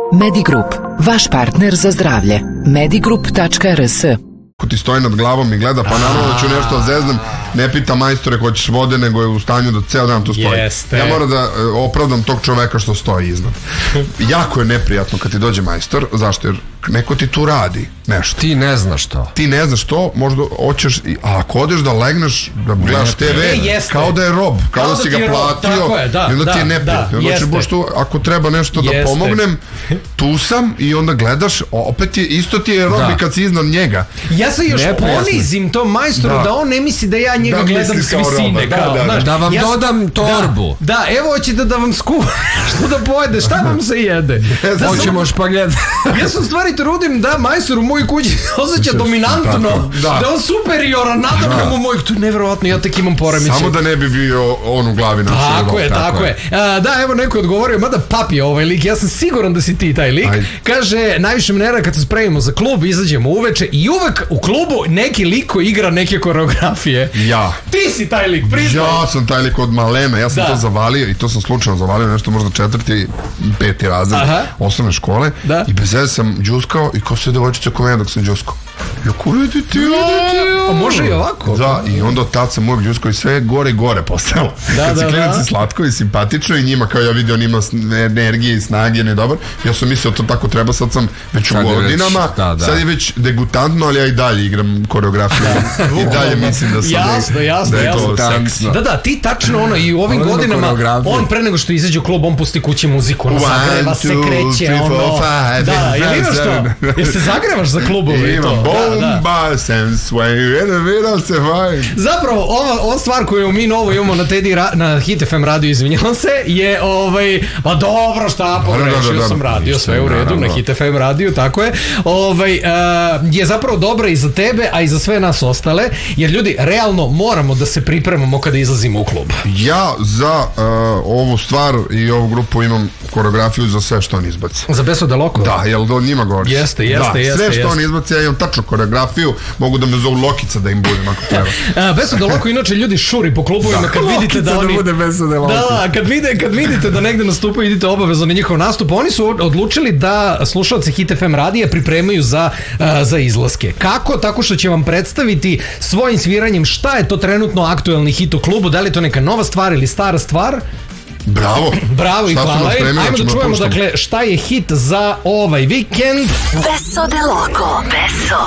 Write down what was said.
Medigrup, vaš partner za zdravlje. Medigrup.rs. Ko ti stoji nad glavom i gleda, pa naravno da ću nešto zeznem, ne pita majstore hoćeš vode, nego je u stanju da ceo dan tu stoji. Ja moram da opravdam tog čoveka što stoji iznad. Jako je neprijatno kad ti dođe majstor, zašto? Jer neko ti tu radi nešto. Ti ne znaš to. Ti ne znaš to, možda hoćeš, a ako odeš da legneš, da gledaš TV, kao da je rob, kao da si ga platio, i onda ti je neprijatno. Znači, baš tu, ako treba nešto da pomognem, tu sam i onda gledaš, opet je, isto ti je rob i kad si iznad njega. Ja se još ponizim tom majstoru da on ne misli da ja njega gledam s visine. Da vam dodam torbu. Da, evo hoćete da vam skuvam što da pojede, šta vam se jede? Hoćemo špaget. Ja sam stvari trudim da majstor u mojoj kući osjeća dominantno, da je on superioran, nadam mu mojeg, to je nevjerovatno, ja tek imam poremeće. Samo da ne bi bio on u glavi naše. Tako je. Da, evo neko je odgovorio, mada Papi je ovaj lik, ja sam siguran da si ti taj lik. Kaže, najviše me nervira kad se spremimo za klub, izađemo uveče i uvek u klubu neki lik koji igra neke koreografije. Ja. Ti si taj lik, priznaj. Ja sam taj lik od malena, ja sam to zavalio i to sam slučajno zavalio, nešto možda 4., 5. razred osnovne škole i bez veze sam džuskao i kao se devojčica oko mene dok sam džuskao. Jako vidi ti. A može i ovako? Da, i onda od tad sam uvijek džuskao i sve gore i gore postalo. Kad si klinac slatko i simpatično i njima kao ja vidio on ima energije i snage, ne dobar. Ja sam mislio to tako treba, sad sam već u godinama, sad je već degutantno, ali ja i dalje igram koreografiju i dalje mislim da sam jasno. Da, ti tačno ono i u ovim godinama on pre nego što izađe u klub on pusti kući muziku, ono zagreva se, kreće, ono. Da, ili imaš to? Jer se zagrevaš za klubove i to? Bomba, sam sway, vidio se fajn. Zapravo, ova stvar koju mi novo imamo na Hit FM radiju, izvinjavam se, je pa dobro, šta, pogrešio sam radio, sve u redu, na Hit FM radiju, tako je, je zapravo dobra i za tebe, a i za sve nas ostale, jer ljudi, realno moramo da se pripremamo kada izlazimo u klub. Ja za ovu stvar i ovu grupu imam koreografiju za sve što on izbaci. Za Beso de Loco? Da, jel do njima govoriš? Jeste. Sve što on izbaci, ja imam tačno koreografiju, mogu da me zovu Lokica da im budem ako treba. Beso de Loco, inače ljudi šuri po klubovima kad vidite da oni... Da, kad vidite da negde nastupaju, idite obavezno na njihov nastup. Oni su odlučili da slušalci Hit FM radija pripremaju za izlaske. Kako? Tako što će vam predstaviti svojim sviranjem šta je to trenutno aktuelni hit u klubu, da li je to neka nova stvar ili stara stvar. Bravo i hvala. Ajmo da čujemo dakle šta je hit za ovaj vikend. Beso de Loco.